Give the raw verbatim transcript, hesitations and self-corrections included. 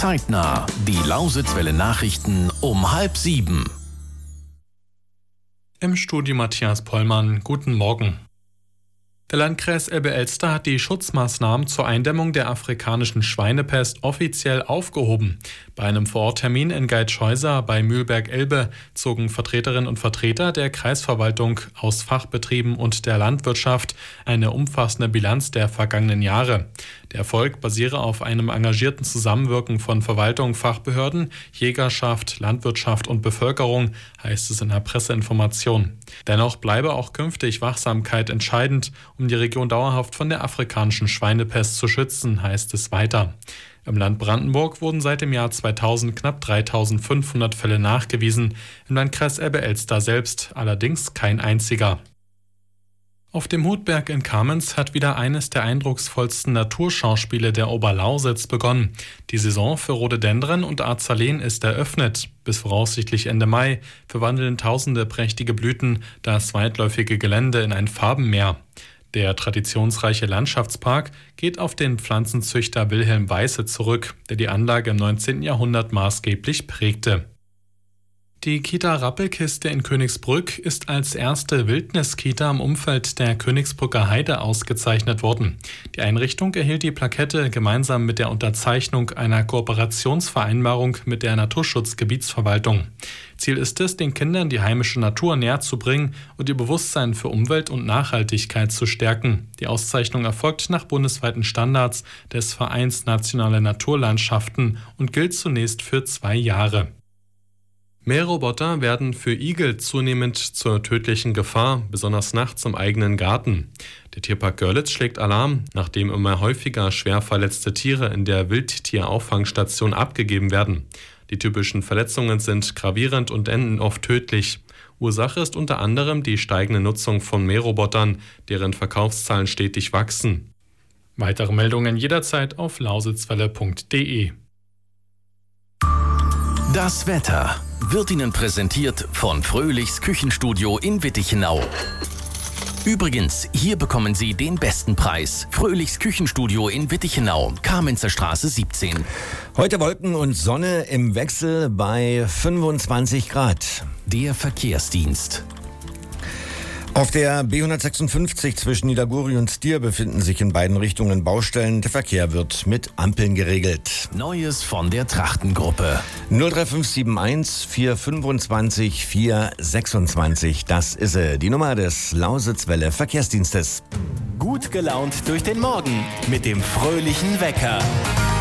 Zeitnah. Die Lausitzwelle Nachrichten um halb sieben. Im Studio Matthias Pollmann. Guten Morgen. Der Landkreis Elbe-Elster hat die Schutzmaßnahmen zur Eindämmung der afrikanischen Schweinepest offiziell aufgehoben. Bei einem Vororttermin in Geitscheuser bei Mühlberg-Elbe zogen Vertreterinnen und Vertreter der Kreisverwaltung aus Fachbetrieben und der Landwirtschaft eine umfassende Bilanz der vergangenen Jahre. Der Erfolg basiere auf einem engagierten Zusammenwirken von Verwaltung, Fachbehörden, Jägerschaft, Landwirtschaft und Bevölkerung, heißt es in der Presseinformation. Dennoch bleibe auch künftig Wachsamkeit entscheidend, um die Region dauerhaft von der afrikanischen Schweinepest zu schützen, heißt es weiter. Im Land Brandenburg wurden seit dem Jahr zweitausend knapp dreitausendfünfhundert Fälle nachgewiesen, im Landkreis Elbe-Elster selbst allerdings kein einziger. Auf dem Hutberg in Kamenz hat wieder eines der eindrucksvollsten Naturschauspiele der Oberlausitz begonnen. Die Saison für Rhododendron und Azaleen ist eröffnet. Bis voraussichtlich Ende Mai verwandeln tausende prächtige Blüten das weitläufige Gelände in ein Farbenmeer. Der traditionsreiche Landschaftspark geht auf den Pflanzenzüchter Wilhelm Weiße zurück, der die Anlage im neunzehnten Jahrhundert maßgeblich prägte. Die Kita Rappelkiste in Königsbrück ist als erste Wildniskita im Umfeld der Königsbrücker Heide ausgezeichnet worden. Die Einrichtung erhielt die Plakette gemeinsam mit der Unterzeichnung einer Kooperationsvereinbarung mit der Naturschutzgebietsverwaltung. Ziel ist es, den Kindern die heimische Natur näher zu bringen und ihr Bewusstsein für Umwelt und Nachhaltigkeit zu stärken. Die Auszeichnung erfolgt nach bundesweiten Standards des Vereins Nationale Naturlandschaften und gilt zunächst für zwei Jahre. Mähroboter werden für Igel zunehmend zur tödlichen Gefahr, besonders nachts im eigenen Garten. Der Tierpark Görlitz schlägt Alarm, nachdem immer häufiger schwer verletzte Tiere in der Wildtierauffangstation abgegeben werden. Die typischen Verletzungen sind gravierend und enden oft tödlich. Ursache ist unter anderem die steigende Nutzung von Mährobotern, deren Verkaufszahlen stetig wachsen. Weitere Meldungen jederzeit auf lausitzwelle punkt de. Das Wetter wird Ihnen präsentiert von Fröhlichs Küchenstudio in Wittichenau. Übrigens, hier bekommen Sie den besten Preis. Fröhlichs Küchenstudio in Wittichenau, Kamenzer Straße siebzehn. Heute Wolken und Sonne im Wechsel bei fünfundzwanzig Grad. Der Verkehrsdienst. Auf der B hundertsechsundfünfzig zwischen Niederguri und Stier befinden sich in beiden Richtungen Baustellen. Der Verkehr wird mit Ampeln geregelt. Neues von der Trachtengruppe. null drei fünf sieben eins vier fünfundzwanzig vier sechsundzwanzig. Das ist sie, die Nummer des Lausitzwelle Verkehrsdienstes. Gut gelaunt durch den Morgen mit dem fröhlichen Wecker.